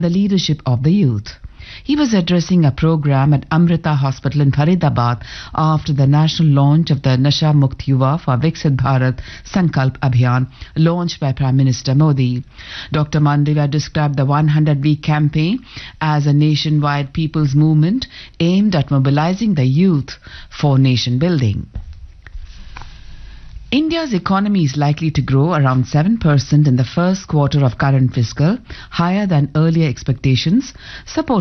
the leadership of the youth. He was addressing a program at Amrita Hospital in Faridabad after the national launch of the Nasha Mukt Yuva for Viksit Bharat Sankalp Abhiyan launched by Prime Minister Modi. Dr. Mandavia described the 100-week campaign as a nationwide people's movement aimed at mobilizing the youth for nation building. India's economy is likely to grow around 7% in the first quarter of current fiscal, higher than earlier expectations, supported